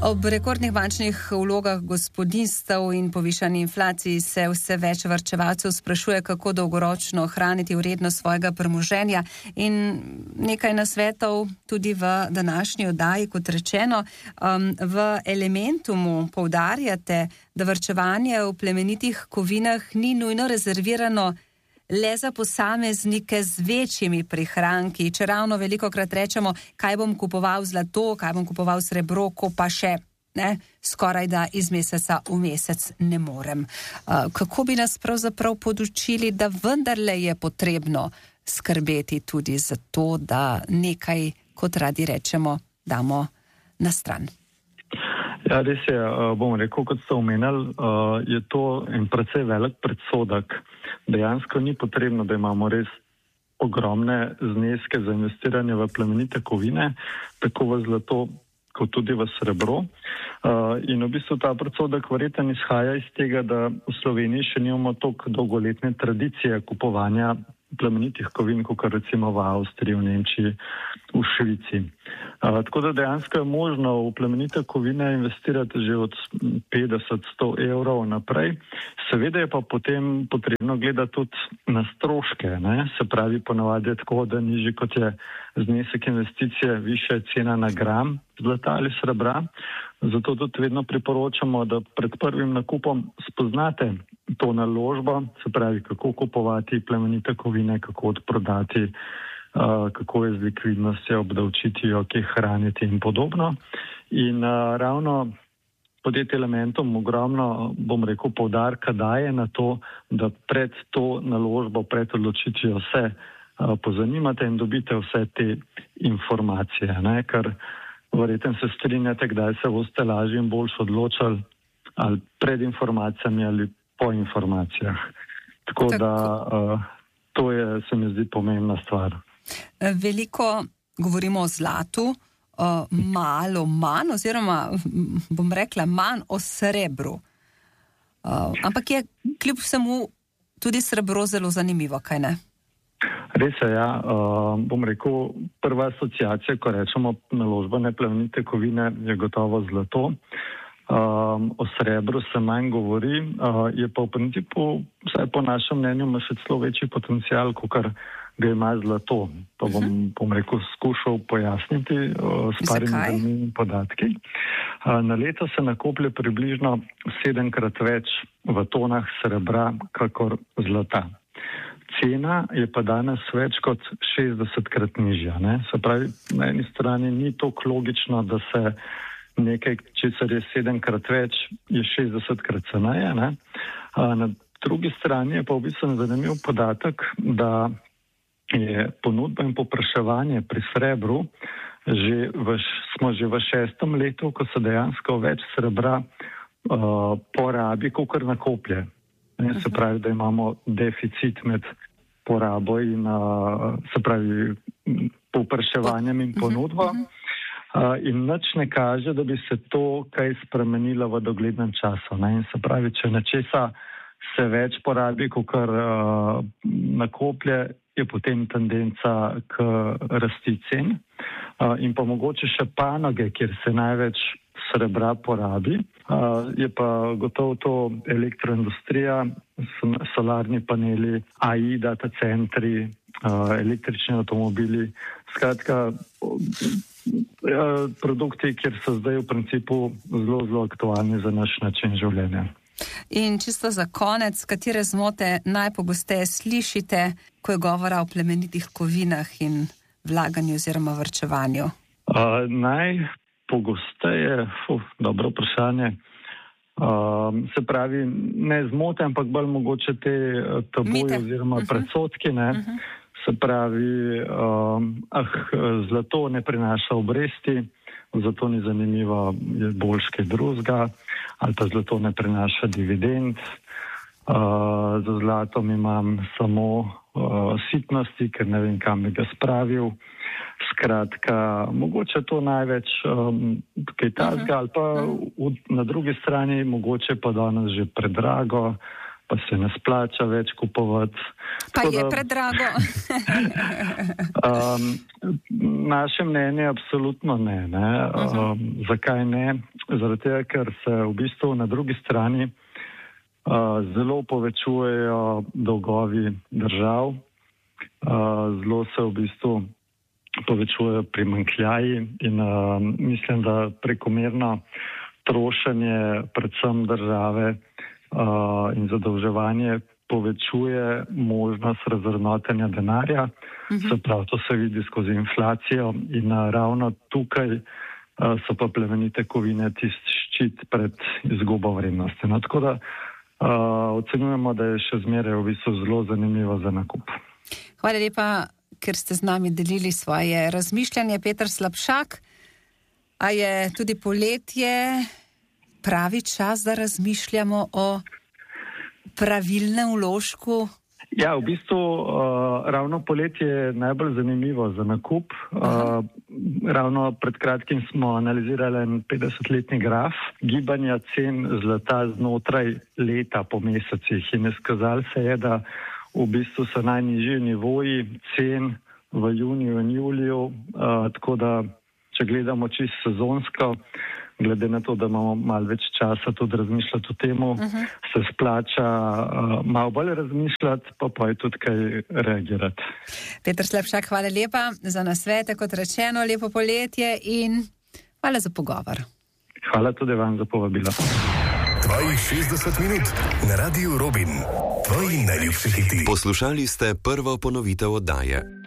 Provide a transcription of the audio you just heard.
Ob rekordnih bančnih vlogah gospodinjstev in povišani inflaciji se vse več varčevalcev sprašuje, kako dolgoročno ohraniti vrednost svojega premoženja, in nekaj nasvetov tudi v današnji oddaji, kot rečeno. V Elementumu poudarjate, da varčevanje v plemenitih kovinah ni nujno rezervirano le za posameznike z večjimi prihranki, če ravno velikokrat rečemo, kaj bom kupoval zlato, kaj bom kupoval srebro, ko pa še skoraj da iz meseca v mesec ne morem. Kako bi nas pravzaprav podučili, da vendarle je potrebno skrbeti tudi za to, da nekaj, kot radi rečemo, damo na stran? Ja, res je, bom rekel, kot ste omenili, je to en precej velik predsodek. Dejansko ni potrebno, da imamo res ogromne zneske za investiranje v plemenite kovine, tako v zlato, kot tudi v srebro. In v bistvu ta predsodek verjetno izhaja iz tega, da v Sloveniji še nimamo toliko dolgoletne tradicije kupovanja plemenitih kovin, kot recimo v Avstriji, v Nemčiji, v Švici. Tako da dejansko je možno v plemenite kovine investirati že od 50-100 evrov naprej. Seveda je pa potem potrebno gledati tudi na stroške. Se pravi, ponavadi je tako, da nižji kot je znesek investicije, višja je cena na gram zlata ali srebra. Zato tudi vedno priporočamo, da pred prvim nakupom spoznate to naložbo, se pravi, kako kupovati plemenite kovine, kako odprodati, kako je z likvidnostjo, obdavčitijo, kje hraniti in podobno. In ravno podjetje Elementum ogromno, bom rekel, poudarka daje na to, da pred to naložbo, pred odločitvijo se pozanimate in dobite vse te informacije, ker verjetno se strinjate, kdaj se boste lažje in boljše odločali, ali pred informacijami ali po informacijah. Tako da to je, se mi zdi, pomembna stvar. Veliko govorimo o zlatu, malo manj, oziroma bom rekla manj o srebru. Ampak je kljub vsemu tudi srebro zelo zanimivo, kaj ne? Res je, ja. Bom rekel, prva asociacija, ko rečemo naložbene plemenite kovine, je gotovo zlato. O srebru se manj govori, je pa v principu, vsaj po našem mnenju, ima še celo večji potencial, kot ga ima zlato. To bom rekel, skušal pojasniti s parimi zanimivimi podatki. Na leto se nakoplje približno 7-krat več v tonah srebra, kakor zlata. Cena je pa danes več kot 60-krat nižja. Se pravi, na eni strani ni tako logično, da se nekaj, česar je 7-krat več, je 60-krat ceneje. Na drugi strani je pa v bistvu zanimiv podatek, da je ponudba in povpraševanje pri srebru smo že v 6. letu, ko se dejansko več srebra porabi, kakor nakoplje. Se pravi, da imamo deficit med porabo in se pravi povpraševanjem in ponudbo. In nič ne kaže, da bi se to kaj spremenilo v doglednem času. In se pravi, če nečesa se več porabi, kakor nakoplje, je potem tendenca k rasti cen. In pa mogoče še panoge, kjer se največ srebra porabi, je pa gotovo to elektroindustrija, solarni paneli, AI data centri, električni avtomobili, skratka produkti, kjer so zdaj v principu zelo aktualni za naš način življenja. In čisto za konec, katere zmote najpogosteje slišite, ko je govora o plemenitih kovinah in vlaganju oziroma varčevanju? Najpogosteje, dobro vprašanje, se pravi, ne zmote, ampak bolj mogoče te tabuji oziroma predsodki, se pravi, zlato ne prinaša obresti, zato ni zanimivo, je boljš kaj drugega, ali pa zlato ne prinaša dividend. Za zlatom imam samo sitnosti, ker ne vem, kam bi ga spravil. Skratka, mogoče to največ kaj tazga, ali pa na drugi strani mogoče pa danes že predrago, pa se ne splača več kupovati. Pa je predrago? Naše mnenje absolutno ne. Zakaj ne? zaradi tega, ker se v bistvu na drugi strani zelo povečujejo dolgovi držav, zelo se v bistvu povečujejo primanjkljaji in mislim, da prekomerno trošenje predvsem države in zadolževanje povečuje možnost razvrednotenja denarja, se pravi, to se vidi skozi inflacijo in ravno tukaj so pa plemenite kovine tisti ščit pred izgubo vrednosti. No, tako da ocenjujemo, da je še zmeraj v bistvu zelo zanimivo za nakup. Hvala lepa, ker ste z nami delili svoje razmišljanje. Peter Slapšak, a je tudi poletje pravi čas, da razmišljamo o pravilnem vložku? Ja, v bistvu ravno poletje je najbolj zanimivo za nakup. Ravno pred kratkim smo analizirali en 50-letni graf gibanja cen zlata znotraj leta po mesecih in izkazalo se je, da v bistvu so najnižji nivoji cen v juniju in juliju, tako da če gledamo čisto sezonsko, glede na to, da imamo malo več časa tudi razmišljati o temu, se splača malo bolj razmišljati, pa je tudi kaj reagirati. Peter Slapšak, hvala lepa za nasvete, kot rečeno, lepo poletje in hvala za pogovor. Hvala tudi vam za povabilo. 62 minut na Radiu Robin. Tvoji najljubši hiti. Poslušali ste prvo ponovitev oddaje.